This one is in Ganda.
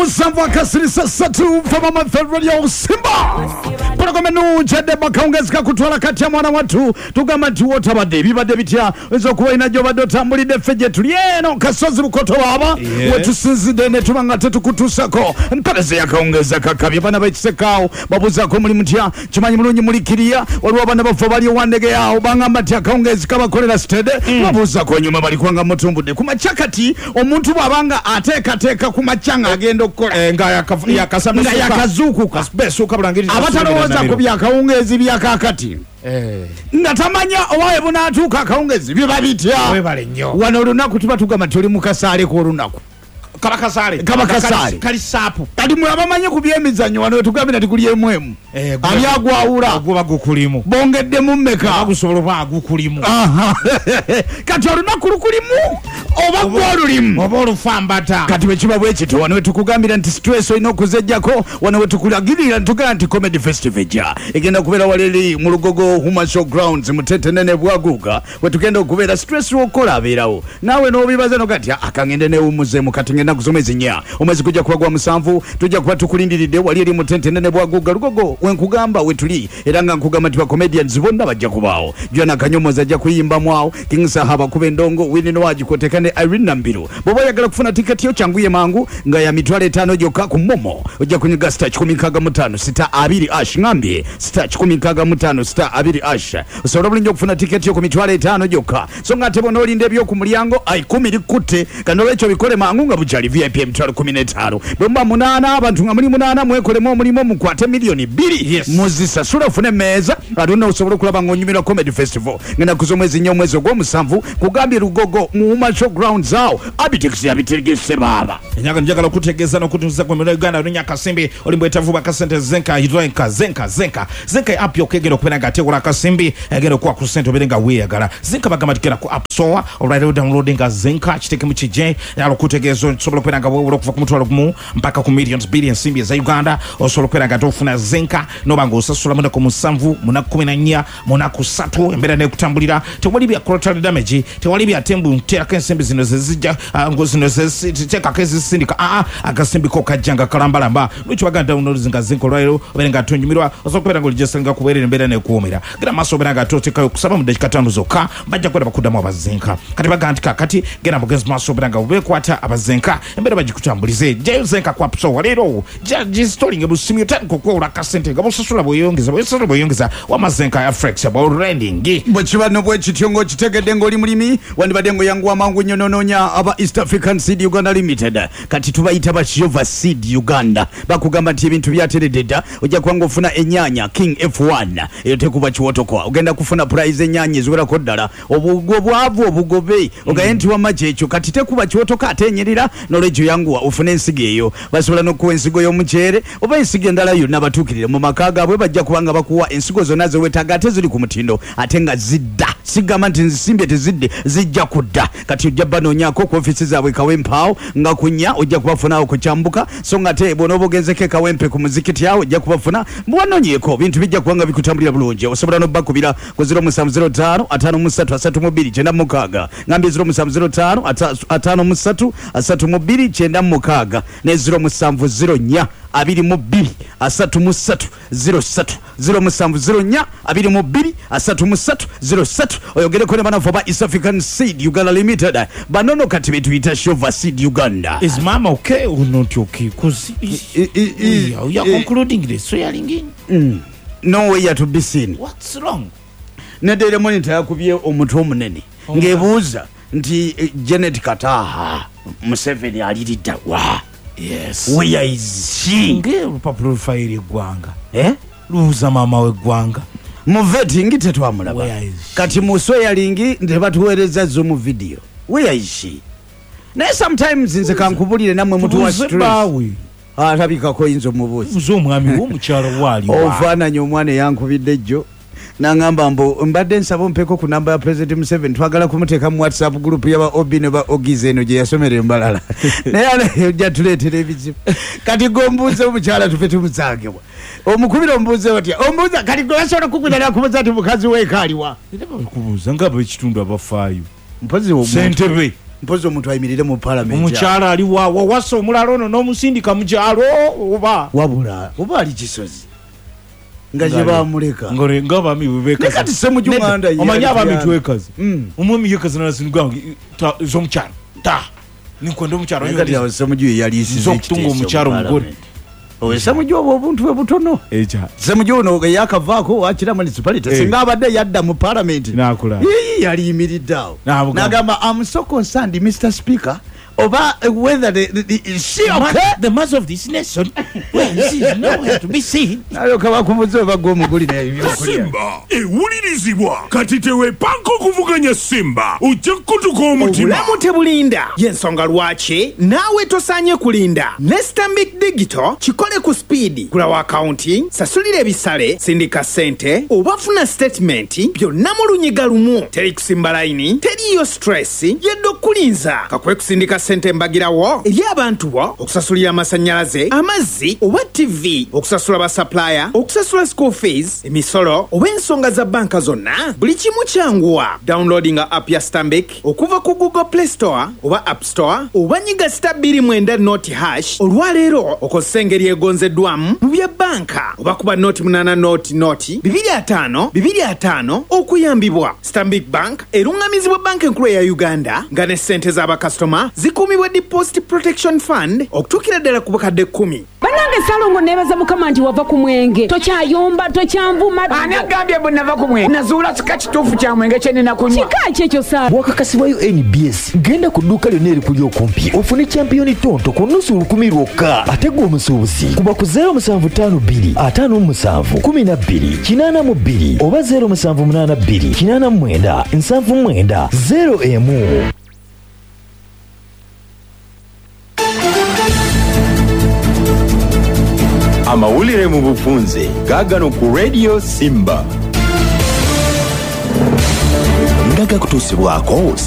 Musamva kasirisa satu from Amateur Radio Simba. Panakomenu chade bakaongezeka kutwala kati ya mwana watu tugamba nti wotabadde bibadde bitya ezo kuba inajo badotambulidde ffejje tulieno kasozi bukoto baba wetusinzidde ne tubanga tetukutusako mpaleze yakaongeza kakabye bana bekisekaawo babuzako muli mutya kimanyi mulungi mulikiriya waliwo abana bafa bali wandege yawo bangamba nti akaongezeka bakolera stede babuzako nyuma balikwanga mutumbudde ku machakati omuntu bwabanga ateekateeka ku machanga agenda okukola nga yakazuukuka abatalowooza ku byakawungezi byakakati nga tamanya owawe bunaatuuka akawungezi biba bitya wano olunaku tuba tugamba tuli mu kasaale k'olunaku kabakasaale kali saapu kati mwe abamanye ku byemizannyo wano wetugambira ti kuli emwemu ali agwawula guba gukulimu bongedde mu mmeka agusobola oba agukulimu kati olunaku lukulimu oba gwolulimu oba olufambata kati wekiba bwekito wano wetukugambira nti stress olina okuzejjako wano wetukulagirira ntugamba nti comedy festival ejja egenda kubeera waleli mu lugogo Human Show Grounds mutetenene bwaguuga wetugenda okubeera stress lwokukola abeerawo naawe n'obibaza nogati akangende newumuzeemu kati ngenda kusomezi nya omwezi kujja kuba gwa musanvu tujja kuba tukulindiridde wali eri mutetenene bwaguuga lugogo wenkugamba wetuli era nga nkugamba nti bacomedians bonna bajja kubaawo Jona Kanyomozi ajja kuyimbamu awo King Sahaba kuba endongo Winnie Waji kwotekane Irene Nambiru bw'oba oyagala kufuna tiketi yo kyanguye mangu nga ya mitwalo 5 gyokka ku Momo ojja kunyiga *165 *2 ngambye *165 *2 osobola bulungi okufuna tiketi yo ku mitwalo 5 gyokka so nga ate bonoolinda ebyoku mulyango 10 likutte kandi olwekyo bikole mangu nga bukyali VIP emitwalo 15 bwe muba 8 abantu nga muli 8 mwekolemu omulimu mukwate milioni 2 muzisasula ofune emmeeza ate osobola okulaba ng'onyumirwa comedy festival ngenda kuzomwezi nnyo omwezi ogw'omusanvu kugambye lugogo mu Human Show Grounds awo Abitex yabitegese baba enyaga njagala okutegeeza n'okutuuza ku mirembe Uganda Runya Kasimbi olimbu etavuba kasente zenka zenka app yokegenda okubeera nga ateekola akasimbi agenda okuwa ku sente obeere nga weeyagala zenka bagamba tigenda ku app store olwaliro downloadinga zenka kiteeke mu kijje yala okutegeeza osobola okubeera nga weewula okuva ku mutwalo gumu mpaka ku millions billion simbi eza Uganda osobola okubeera nga tofuna zenka noba nga osasula munaku 7 munaku 14 munaku 3 embeera nekutambulira tewali bya collateral damage tewali bya tembu nteerako ensimbi zino zezijja zino ziteekako ezisindika akasimbi ko kajjanga kalambalamba lwekyo baganda downloads nga zenka olwaliro obeera nga tonyumirwa osobola okubeera nga olijesalinga kubeerera embeera nekuwomera genda maaso obeera nga toteekayo kusaba mu dakika 5 zokka bajja kwera bakuddamu abazenka kati bagamba nti kakati genda mugenzi maaso obeera nga beekwata abazenka embeera bagikutambulize jayo zenka ku app store leero gisitolinga busimu otandika okwewula akasente nga bosasula bweyongeza wamazenka ya flexible lending bwekiba nobwekityo ng'okitegedde ng'oli mulimi wandibadde ng'oyanguwa mangu nnyo n'onoonya aba East African Seed Uganda Limited kati tubayita ba Jova Seed Uganda bakugamba nti ebintu byateredde dda ojja kuba ng'ofuna ennyaanya King F1 eyo tekuba kiwotokoa ogenda kufuna prize ennyaanya eziwerako ddala obugobwavu obugobe ogaye nti wamma kyekyo kati tekuba kiwotoka ate enyirira n'olwekyo yanguwa ofune ensigo eyo basobola n'okuwa ensigo y'omuceere oba ensigo endala yonna batuukirire mu maka gaabwe bajja kubanga bakuwa ensigo zonna zewetaaga ate ziri ku mutindo ate nga zidda sigamba nti nzisimbye tezidde zijja kudda kati ojja banoonyaako ku ofisi zaabwe Kawempaawo nga kunya ojja kubafunawo ku Kyambuka so nga te bw'onooba ogenzeko Kawempe ku muzikiti awo ojja kubafuna bwanoonyeeko bintu bijja kubanga bikutambulira bulungi osobola n'obbakubira ku 0705 5332 ngambye 0705 5332 ne 0704 22 33 07 0704 22 33 07 oyogereko ne banafu ba East African Seed Uganda Limited banono kati betuyita Jova Seed Uganda. Is mama okay or not okay? Because we are concluding this swearing in. No way to be seen. What's wrong? Nedere monitor yakubye omutwe omunene ngebuuza nti Janet Kataha Museveni alirida wa. Yes. Where is she? Nge profile gwanga. Luza mama we gwanga. Muveti ngite twamulaba. Kati muswe lingi ndebatuwereza zo mu video. Where is she? Na sometimes nze kankubulire namwe mutu wa stress. Atabika ko inzo mubuzi. Uzo mwami wo mukyalo wali. Ofana omwana yankubidde jjo. Nangamba mbo mbadde nsaba mpeko ku namba ya President Museveni twagala kumuteeka mu WhatsApp group yaba Obi ne ba Ogize eno gye yasomera embalala. Naye ojja tuleetera ebizibu. Kati gombuuze omukyala tufe tumusangebwa. Omukubira ombuuze otya. Ombuuza kati gwe wasobola kukunyala kubuuza ati mukazi we kaaliwa. Era bakubuuza nga b'ekitundu abafaayo. Mpozi wo Sentebe. mpozi omuntu ayimirire mu parliament omukyala ali waawo wasa omulala ono n'omusindika mu kyalo oba wabula oba ali kisozi nga gye bamuleka ng'abaami bwebekazi kati semujunganda omanyi abaami twekazi omwami yekazi nalasinigwange z'omukyalo nikwenda omukyalo kati awo semuju yali okutunga omukyalo mugole semuju obwo obuntu bwe butono semuju ono yakavaako wakira municipality singa abadde yadda mu parliament yali yimiridde awo n'agamba I'm so concerned Mr. Speaker oba whether is she okay? The mass of this nation, well, she is nowhere to be seen. Naloka bakubuze obaga omugulira ebyokulya. Simba ewulirizibwa kati teweepanka okuvuganya Simba ojja kutuka omutima. Obulamu tebulinda y'ensonga lwaki naawe tosaanye kulinda ne Stanbic Digital kikole ku speed. Gulawo accounting, sasulira ebisale, sindika ssente oba funa statement byonna mu lunyiga lumu. Teri kusimba layini, teriyo stress yedde okulinza kakwe kusindika sente mbagirawo eri abantu bo okusasulira amasannyalaze amazzi oba TV okusasula ba supplier okusasula school fees emisolo oba ensonga za banka zonna buli kimu kyanguwa downloading app ya Stanbic okuva ku Google Play Store oba App Store oba nyiga *290 noti hash olwaleero okozesa engeri egonzeddwamu mu bya banka oba kuba noti 8 noti 25 okuyambibwa. Stanbic Bank erungamizibwa banka enkulu ya Uganda nga ne ssente z'abakasitoma zikumibwa Deposit Protection Fund okutukira ddala ku bakadde 10. Banange Salongo nebaza mukama nti wava ku mwenge tokyayomba tokyanvuma ani agambye bwe nava ku mwenge nazuula kika kituufu kya mwenge kyenina kunywa kika kyekyo saa bwakakasibwayo NBS genda ku dduuka lyonna erikuli okumpi ofune champiyoni tonto ku nnusu 10 lwokka ate gwe omusuubuzi kuba ku 0752 57 12 82 oba 0782 89 79 0 amawulire mu bufunze gaagano ku Radio Simba. Ndaga kutuusibwako